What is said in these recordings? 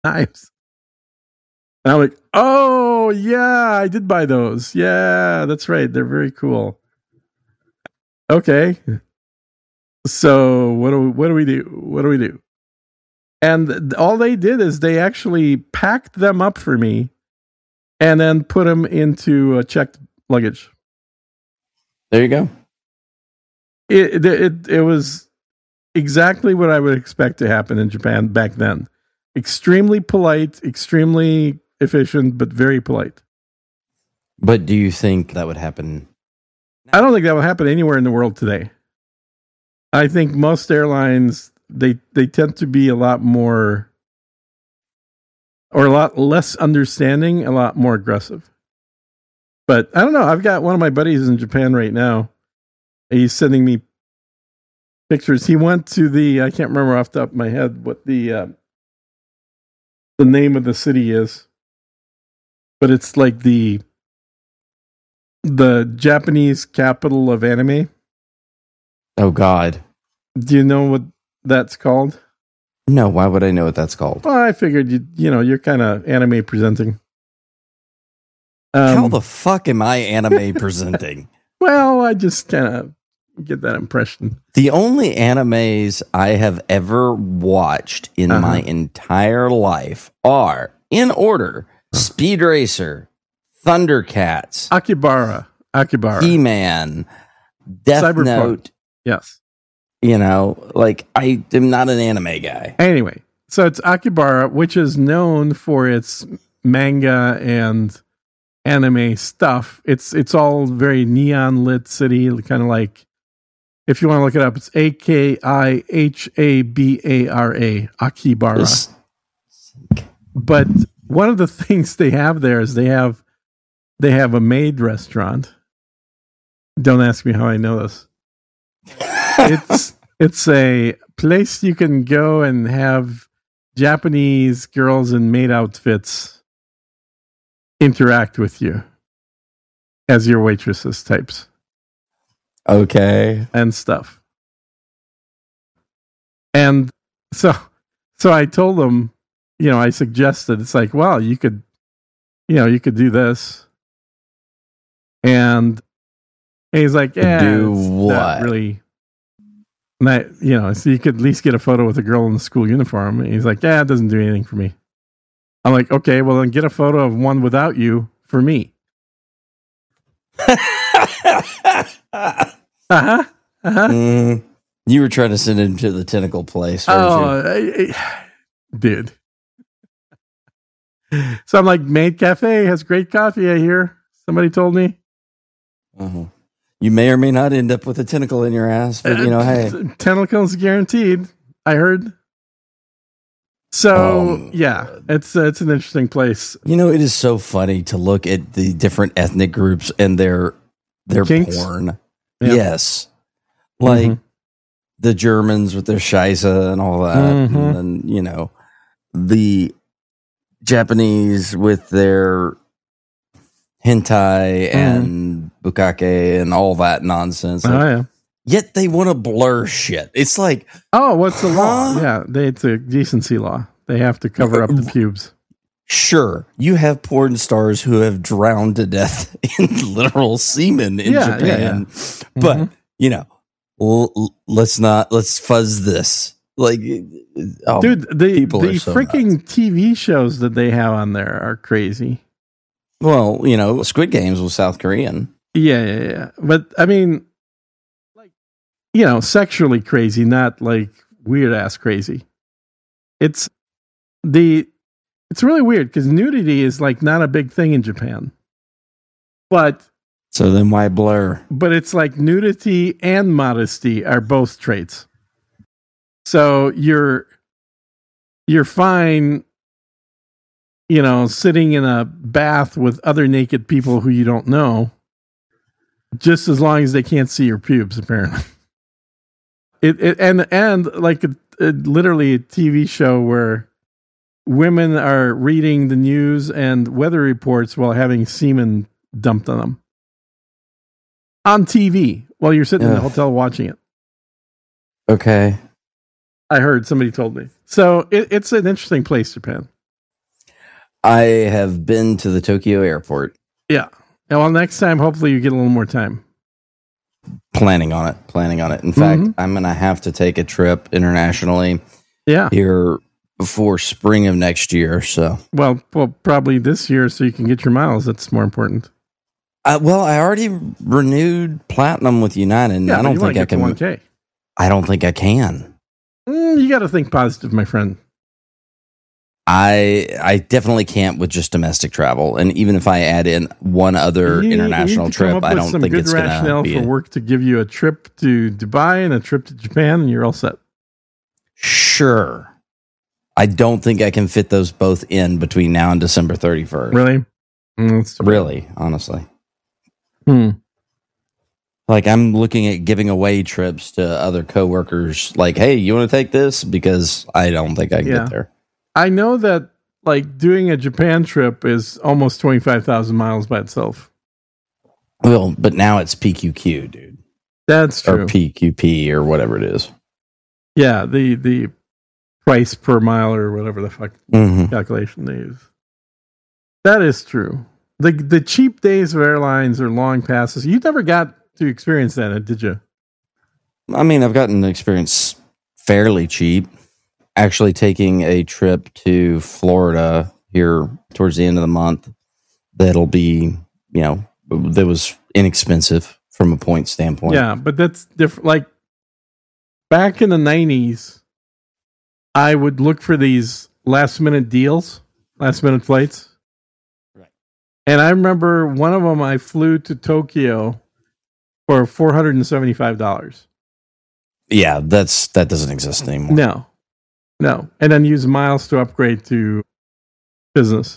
knives. And I'm like, oh yeah, I did buy those. Yeah, that's right. They're very cool. Okay. So what do we do? What do we do? And all they did is they actually packed them up for me and then put them into a checked luggage. There you go. It was exactly what I would expect to happen in Japan back then. Extremely polite, extremely efficient, but very polite. But do you think that would happen? I don't think that would happen anywhere in the world today. I think most airlines, they tend to be a lot more, or a lot less understanding, a lot more aggressive. But I don't know. I've got one of my buddies in Japan right now. He's sending me pictures. He went to I can't remember off the top of my head what the name of the city is, but it's like the Japanese capital of anime. Oh God. Do you know what that's called? No, why would I know what that's called? Well, I figured you're kind of anime presenting. How the fuck am I anime presenting? Well, I just kind of get that impression. The only animes I have ever watched in my entire life are, in order, Speed Racer, Thundercats, Akibara, He-Man, Death Cyberpunk. Note. Yes. I am not an anime guy. Anyway, so it's Akibara, which is known for its manga and anime stuff. It's all very neon lit city, kind of like, if you want to look it up, it's Akihabara, Akibara. But one of the things they have there is they have a maid restaurant. Don't ask me how I know this. It's a place you can go and have Japanese girls in maid outfits interact with you as your waitresses types. Okay. And stuff. And so I told them, I suggested, it's like, well, you could do this. And he's like, yeah, do what? Really. And so you could at least get a photo with a girl in the school uniform. And he's like, yeah, it doesn't do anything for me. I'm like, okay, well then get a photo of one without you for me. You were trying to send him to the tentacle place. Dude. So I'm like, Maid Cafe has great coffee, I hear. Somebody told me. You may or may not end up with a tentacle in your ass, but hey. Tentacles guaranteed, I heard. So, yeah, it's an interesting place. It is so funny to look at the different ethnic groups and their Kinks? porn. Yeah. Yes. Like the Germans with their Scheisse and all that. And then, the Japanese with their hentai and bukkake and all that nonsense. Yeah. Yet they want to blur shit. It's like, what's the law? Yeah, it's a decency law. They have to cover up the pubes. Sure, you have porn stars who have drowned to death in literal semen in Japan, but let's fuzz this. Like, dude, the freaking TV shows that they have on there are crazy. Well, Squid Games was South Korean. Yeah. But I mean, sexually crazy, not like weird ass crazy. It's really weird because nudity is like not a big thing in Japan. But so then why blur? But it's like nudity and modesty are both traits. So you're fine, sitting in a bath with other naked people who you don't know, just as long as they can't see your pubes, apparently. And like literally a TV show where women are reading the news and weather reports while having semen dumped on them on TV while you're sitting in the hotel watching it. Okay. I heard, somebody told me. So it's an interesting place, Japan. I have been to the Tokyo airport. Yeah. Well, next time, hopefully you get a little more time. Planning on it. In fact, I'm going to have to take a trip internationally here before spring of next year. So, well, probably this year so you can get your miles. That's more important. Well, I already renewed Platinum with United. And I don't think I can. 1K. I don't think I can. You got to think positive, my friend. I definitely can't with just domestic travel, and even if I add in one other international trip, I don't think it's going to be rationale for work to give you a trip to Dubai and a trip to Japan, and you're all set. Sure, I don't think I can fit those both in between now and December 31st. Really? Really, honestly. Like, I'm looking at giving away trips to other coworkers. Like, hey, you want to take this? Because I don't think I can get there. I know that, like, doing a Japan trip is almost 25,000 miles by itself. Well, but now it's PQQ, dude. That's true. Or PQP or whatever it is. Yeah, the price per mile or whatever the fuck calculation they use. That is true. The cheap days of airlines are long passes. You never got to experience that, did you? I mean, I've gotten to experience fairly cheap. Actually taking a trip to Florida here towards the end of the month that'll be, that was inexpensive from a point standpoint. Yeah, but that's different. Like, back in the 90s, I would look for these last-minute deals, last-minute flights. Right. And I remember one of them I flew to Tokyo for $475. Yeah, that doesn't exist anymore. No, and then use miles to upgrade to business.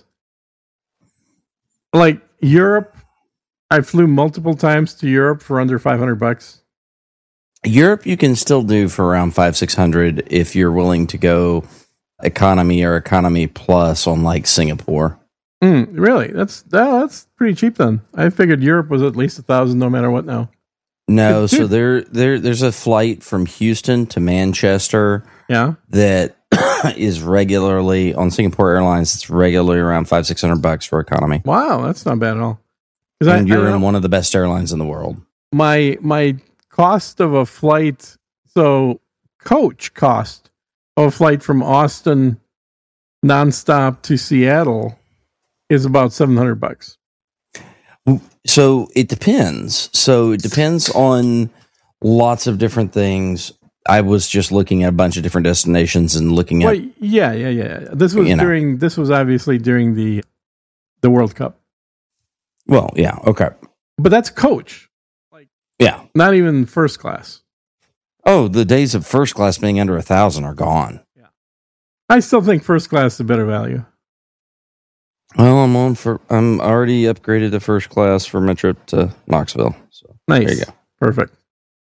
Like Europe, I flew multiple times to Europe for under $500. Europe, you can still do for around $500-$600 if you're willing to go economy or economy plus on like Singapore. Really? That's pretty cheap then. I figured Europe was at least $1,000 no matter what now. No, so there's a flight from Houston to Manchester. Yeah, that is regularly on Singapore Airlines. It's regularly around $500-$600 for economy. Wow, that's not bad at all. And you're in one of the best airlines in the world. My cost of a flight, so coach cost of a flight from Austin nonstop to Seattle is about $700. So it depends. On lots of different things. I was just looking at a bunch of different destinations and looking at. Well, yeah. This was obviously during the World Cup. Well, yeah, okay, but that's coach. Like, yeah, not even first class. Oh, the days of first class being under 1,000 are gone. Yeah, I still think first class is a better value. Well, I'm already upgraded to first class for my trip to Knoxville. So nice, there you go, perfect.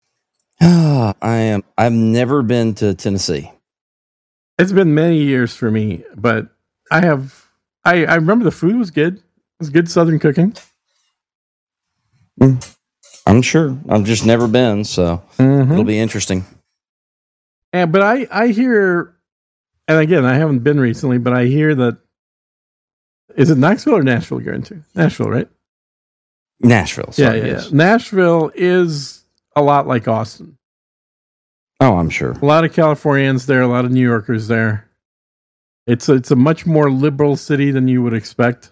I've never been to Tennessee. It's been many years for me, but I remember the food was good. It was good Southern cooking. I'm sure. I've just never been, so it'll be interesting. But I hear, and again, I haven't been recently, but I hear that, is it Knoxville or Nashville you're into? Nashville, right? Nashville. Sorry, yeah. Nashville is a lot like Austin. Oh, I'm sure. A lot of Californians there, a lot of New Yorkers there. It's a much more liberal city than you would expect,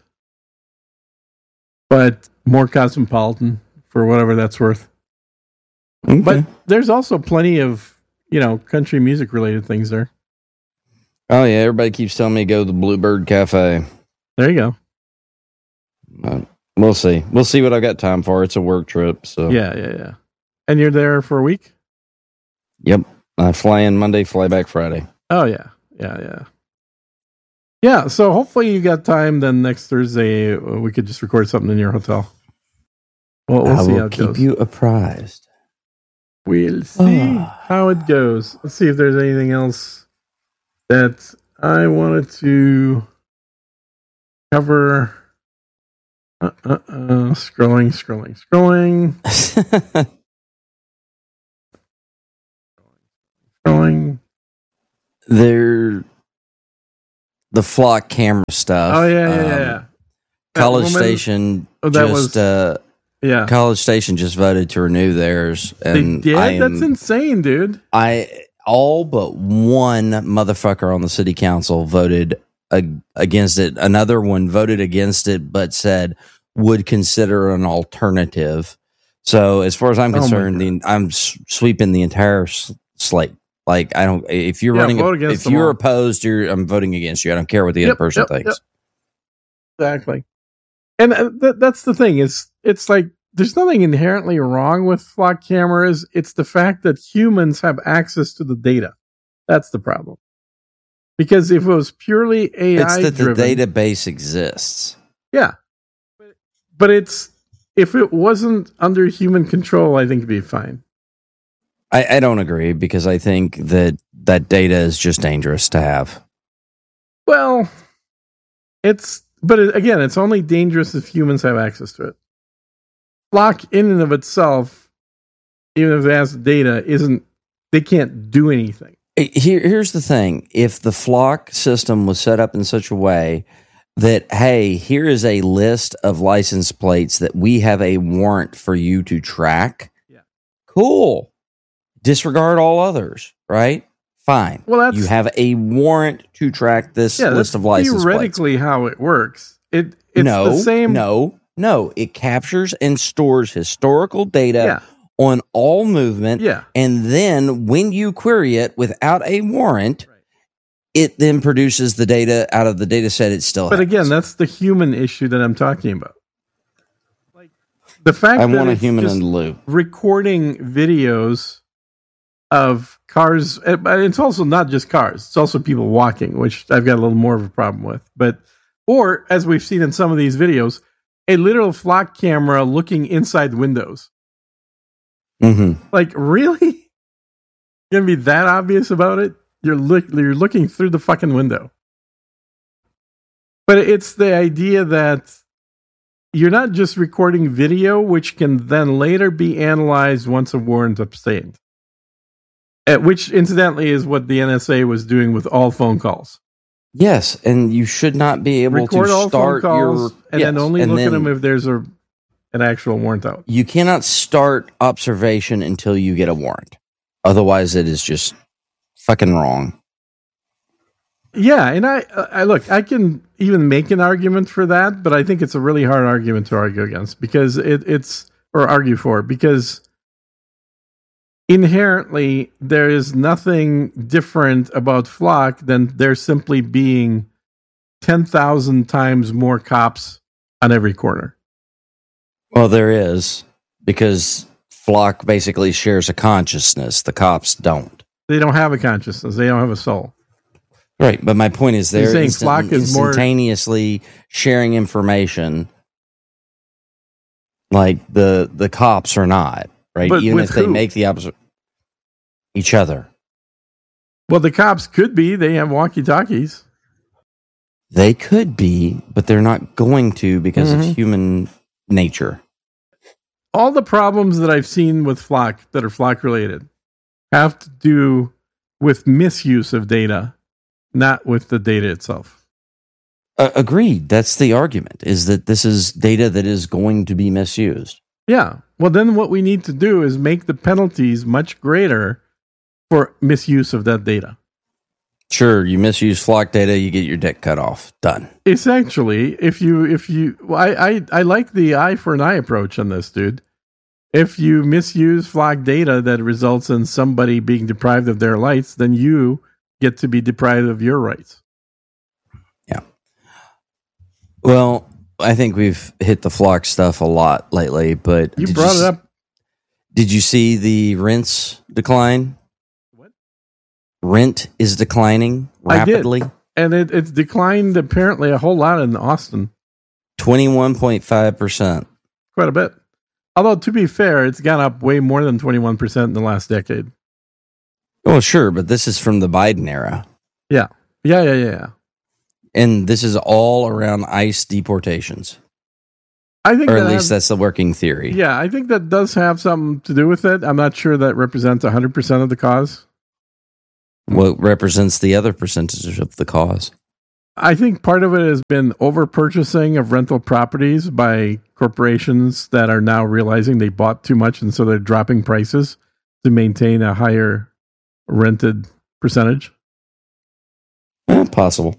but more cosmopolitan for whatever that's worth. Okay. But there's also plenty of, country music related things there. Oh yeah, everybody keeps telling me to go to the Bluebird Cafe. There you go. We'll see. We'll see what I've got time for. It's a work trip, so yeah. And you're there for a week? Yep. I fly in Monday, fly back Friday. Oh yeah. Yeah, so hopefully you got time. Then next Thursday we could just record something in your hotel. We'll see how it goes. I will keep you apprised. We'll see how it goes. Let's see if there's anything else that I wanted to cover. Scrolling. the flock camera stuff. Oh yeah. College Station College Station just voted to renew theirs, and that's insane, dude. All but one motherfucker on the city council voted against it. Another one voted against it, but said would consider an alternative. So, as far as I'm concerned, I'm sweeping the entire slate. Like, I don't. If you're running, if you're opposed, I'm voting against you. I don't care what the other person thinks. Exactly. And that's the thing. It's like there's nothing inherently wrong with flock cameras. It's the fact that humans have access to the data. That's the problem. Because if it was purely AI, it's that the database exists. Yeah, but if it wasn't under human control, I think it'd be fine. I don't agree, because I think that data is just dangerous to have. Well, again, it's only dangerous if humans have access to it. Flock in and of itself, even if it has data, they can't do anything. Here's the thing. If the flock system was set up in such a way that, hey, here is a list of license plates that we have a warrant for you to track. Yeah. Cool. Disregard all others, right? Fine. Well, you have a warrant to track this list of license plates. Theoretically how it works. It's the same. No. It captures and stores historical data on all movement. Yeah. And then when you query it without a warrant, it then produces the data out of the data set it still has. But again, that's the human issue that I'm talking about. Like the fact that want a human in the loop. Recording videos of cars, but it's also not just cars. It's also people walking, which I've got a little more of a problem with. Or as we've seen in some of these videos, a literal flock camera looking inside windows. Mm-hmm. Like, really? You're gonna be that obvious about it? You're looking through the fucking window. But it's the idea that you're not just recording video, which can then later be analyzed once a warrant's obtained. Which, incidentally, is what the NSA was doing with all phone calls. Yes, and you should not be able record to all start phone calls and then only look at them if there's an actual warrant out. You cannot start observation until you get a warrant. Otherwise, it is just fucking wrong. Yeah, and I look, I can even make an argument for that, but I think it's a really hard argument to argue against because argue for because inherently there is nothing different about Flock than there simply being 10,000 times more cops on every corner. Well, there is, because Flock basically shares a consciousness. The cops don't. They don't have a consciousness. They don't have a soul. Right, but my point is they're instantaneously sharing information like the cops are not, right? But even if they make the each other. Well, the cops could be. They have walkie-talkies. They could be, but they're not going to because of human nature. All the problems that I've seen with Flock that are Flock related have to do with misuse of data, not with the data itself. Agreed. That's the argument, is that this is data that is going to be misused. Yeah. Well, then what we need to do is make the penalties much greater for misuse of that data. Sure, you misuse Flock data, you get your dick cut off. Done. Essentially, I like the eye for an eye approach on this, dude. If you misuse Flock data that results in somebody being deprived of their rights, then you get to be deprived of your rights. Yeah. Well, I think we've hit the Flock stuff a lot lately, but you brought it up. Did you see the rents decline? What? Rent is declining rapidly. I did. And it's declined apparently a whole lot in Austin. 21.5%. Quite a bit. Although, to be fair, it's gone up way more than 21% in the last decade. Oh, sure, but this is from the Biden era. Yeah. Yeah. And this is all around ICE deportations. I think, or at least that's the working theory. Yeah, I think that does have something to do with it. I'm not sure that represents 100% of the cause. What represents the other percentages of the cause? I think part of it has been over purchasing of rental properties by corporations that are now realizing they bought too much, and so they're dropping prices to maintain a higher rented percentage. Possible.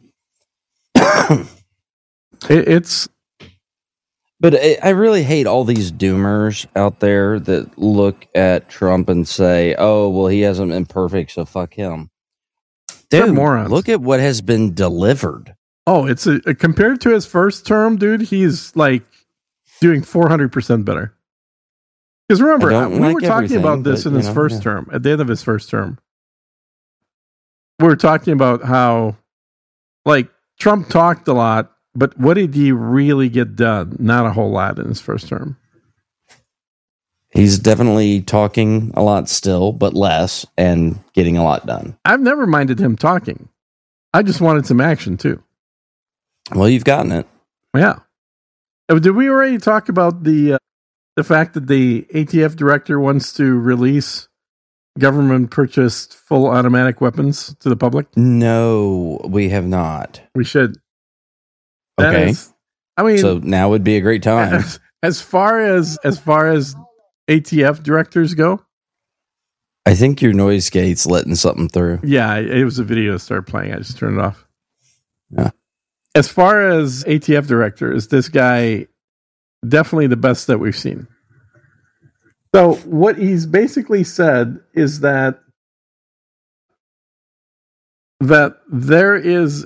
It's. But I really hate all these doomers out there that look at Trump and say, "Oh, well, he hasn't been perfect, so fuck him." Dude, morons. Look at what has been delivered. Oh, it's compared to his first term, dude. He's like doing 400% better. Because remember, we were talking about this in his first term, at the end of his first term. We were talking about how, like, Trump talked a lot, but what did he really get done? Not a whole lot in his first term. He's definitely talking a lot still, but less, and getting a lot done. I've never minded him talking. I just wanted some action, too. Well, you've gotten it. Yeah. Did we already talk about the fact that the ATF director wants to release government-purchased full automatic weapons to the public? No, we have not. We should. Okay. I mean, so now would be a great time. As far as ATF directors go, I think your noise gate's letting something through. Yeah, it was a video that started playing. I just turned it off. Yeah. As far as ATF directors, this guy definitely the best that we've seen. So what he's basically said is that there is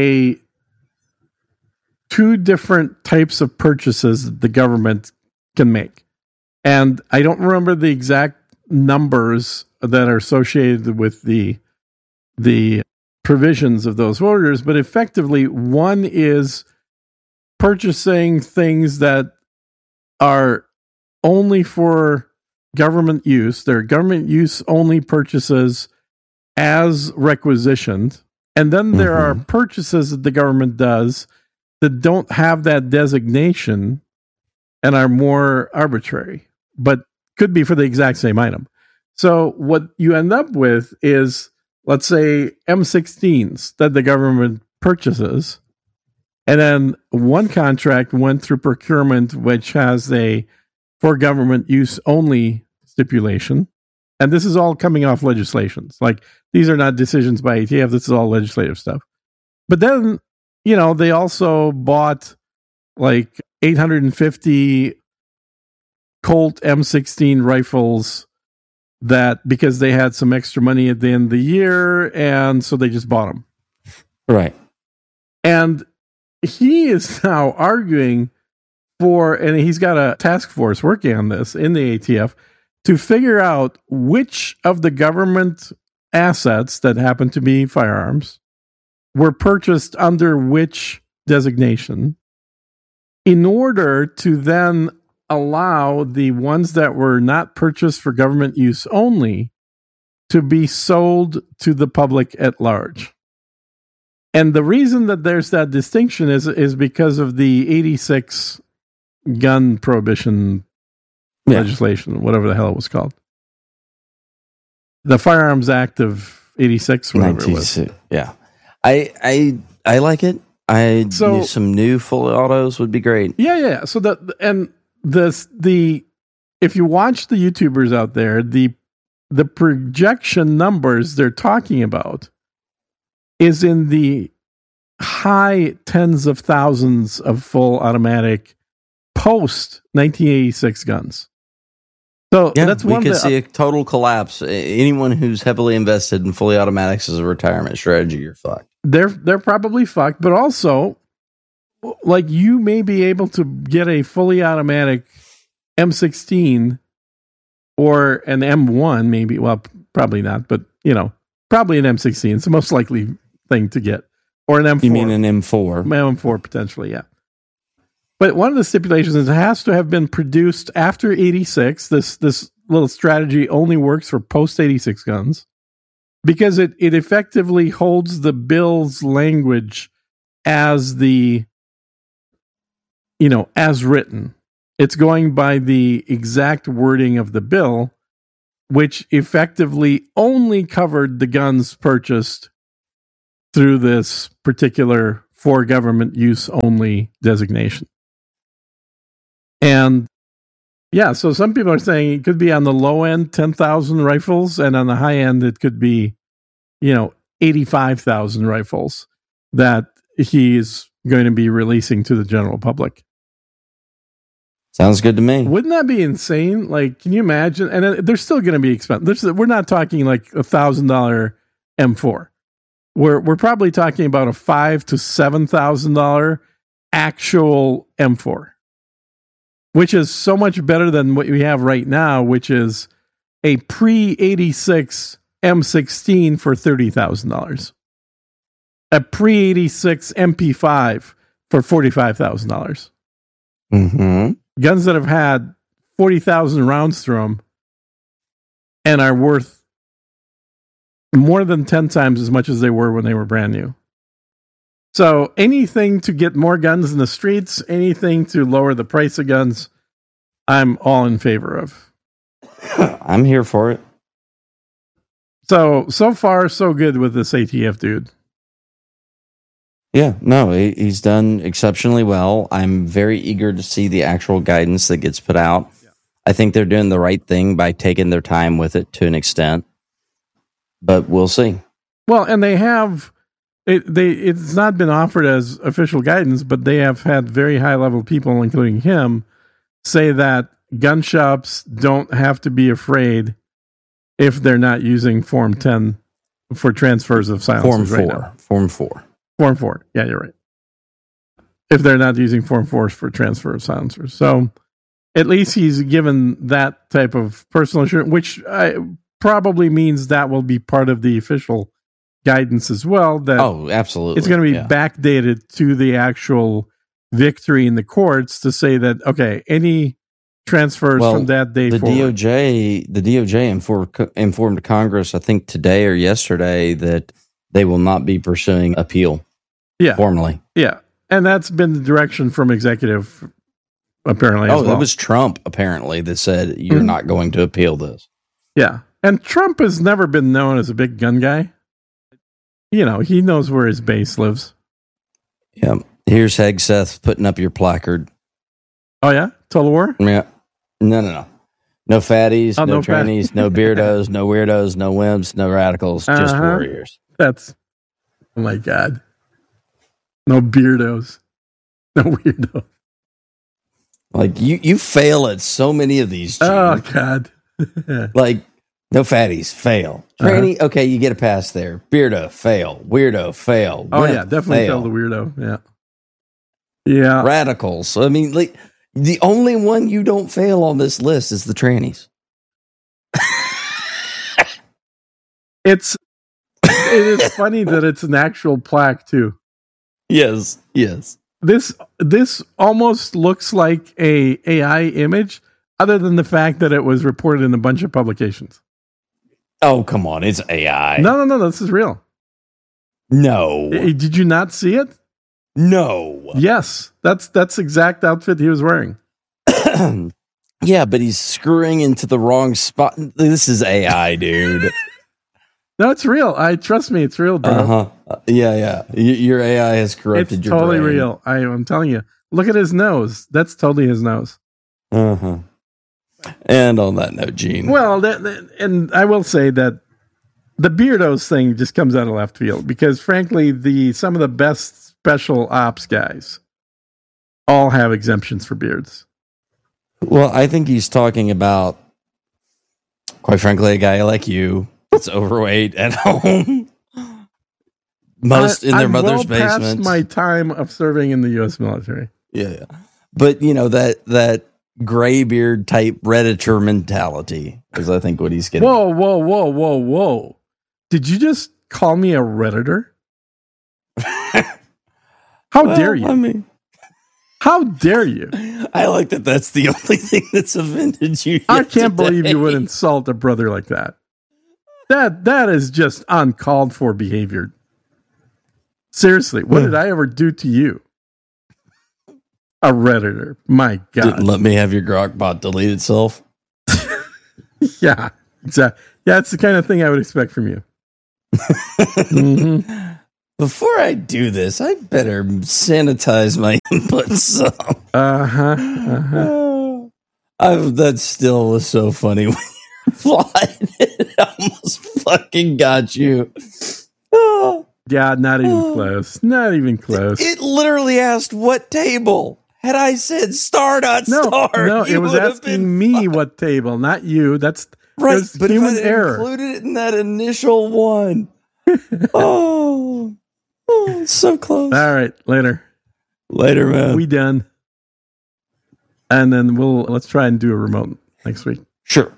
two different types of purchases that the government can make. And I don't remember the exact numbers that are associated with the provisions of those orders, but effectively one is purchasing things that are only for government use. They're government use only purchases as requisitioned. And then there are purchases that the government does that don't have that designation and are more arbitrary, but could be for the exact same item. So what you end up with is, let's say, M16s that the government purchases, and then one contract went through procurement, which has a for government use only stipulation. And this is all coming off legislations. Like, these are not decisions by ATF. This is all legislative stuff. But then, they also bought like 850 Colt M16 rifles that because they had some extra money at the end of the year, and so they just bought them. Right. And he is now arguing and he's got a task force working on this in the ATF to figure out which of the government assets that happen to be firearms were purchased under which designation in order to then allow the ones that were not purchased for government use only to be sold to the public at large. And the reason that there's that distinction is because of the 86 gun prohibition legislation, whatever the hell it was called. The Firearms Act of 86, whatever it was. Yeah. I like it. Some new full autos would be great. Yeah. So if you watch the YouTubers out there, the projection numbers they're talking about is in the high tens of thousands of full automatic post 1986 guns. So that's one. We could see a total collapse. Anyone who's heavily invested in fully automatics as a retirement strategy, you're fucked. They're probably fucked, but also, like, you may be able to get a fully automatic M16 or an M1, maybe. Well, probably not, but probably an M16. It's the most likely thing to get, or an M4. You mean an M4? M4 potentially, yeah. But one of the stipulations is it has to have been produced after 86. This little strategy only works for post 86 guns because it effectively holds the bill's language as as written. It's going by the exact wording of the bill, which effectively only covered the guns purchased through this particular for government use only designation. And yeah, so some people are saying it could be on the low end 10,000 rifles, and on the high end it could be, 85,000 rifles that he's going to be releasing to the general public. Sounds good to me. Wouldn't that be insane? Like, can you imagine? And they're still going to be expensive. We're not talking like $1,000 M4. We're probably talking about a $5,000 to $7,000 actual M4, which is so much better than what we have right now, which is a pre-86 M16 for $30,000, a pre-86 MP5 for $45,000. Mm-hmm. Guns that have had 40,000 rounds through them and are worth more than 10 times as much as they were when they were brand new. So anything to get more guns in the streets, anything to lower the price of guns, I'm all in favor of. I'm here for it. So far, so good with this ATF dude. Yeah, no, he's done exceptionally well. I'm very eager to see the actual guidance that gets put out. Yeah. I think they're doing the right thing by taking their time with it to an extent, but we'll see. Well, and they have, it's not been offered as official guidance, but they have had very high level people, including him, say that gun shops don't have to be afraid if they're not using Form 10 for transfers of silencers. Form 4. Form 4. Yeah, you're right. If they're not using Form 4 for transfer of silencers. So at least he's given that type of personal assurance, which probably means that will be part of the official guidance as well. That absolutely. It's going to be backdated to the actual victory in the courts to say that, okay, any transfers from that day forward. The DOJ informed Congress, I think today or yesterday, that they will not be pursuing appeal. Formally. Yeah. And that's been the direction from executive, apparently. That was Trump, apparently, that said you're not going to appeal this. Yeah. And Trump has never been known as a big gun guy. He knows where his base lives. Yeah. Here's Hegseth putting up your placard. Oh, yeah? Total War? Yeah. No. No fatties, no trannies, no beardos, no weirdos, no wimps, no radicals, just warriors. Oh my God. No beardos. No weirdos. Like, you fail at so many of these, Gene. Oh, God. Like, no fatties, fail. Tranny, okay, you get a pass there. Beardo, fail. Weirdo, fail. Oh, yeah, definitely fail the weirdo. Yeah. Yeah. Radicals. I mean, like, the only one you don't fail on this list is the trannies. It is funny that it's an actual plaque too. Yes. This almost looks like a AI image, other than the fact that it was reported in a bunch of publications. Oh, come on, it's AI. No, this is real. No. Did you not see it? No. Yes, that's exact outfit he was wearing. Yeah, but he's screwing into the wrong spot. This is AI, dude. No, it's real. Trust me, it's real, bro. Yeah. Your AI has corrupted your brain. It's totally real. I'm telling you. Look at his nose. That's totally his nose. And on that note, Gene. Well, and I will say that the beardos thing just comes out of left field because, frankly, some of the best special ops guys all have exemptions for beards. Well, I think he's talking about, quite frankly, a guy like you that's overweight at home. Most in their mother's basement. Past my time of serving in the U.S. military. Yeah. But, that graybeard type Redditor mentality is, I think, what he's getting. Whoa. Did you just call me a Redditor? How dare you? I mean, how dare you? I like that that's the only thing that's offended you. I can't believe you would insult a brother like that. That is just uncalled for behavior. Seriously, what did I ever do to you? A Redditor. My God. Didn't let me have your Grokbot delete itself. Yeah, exactly. Yeah, it's the kind of thing I would expect from you. Before I do this, I better sanitize my input some. That still was so funny when you're flying. It almost fucking got you. Yeah, not even close. Not even close. It literally asked what table. Had I said star, no, it was asking me what table, not you. That's right. But human if I error. Included it in that initial one. Oh, so close. All right, later, man. We done. And then let's try and do a remote next week. Sure.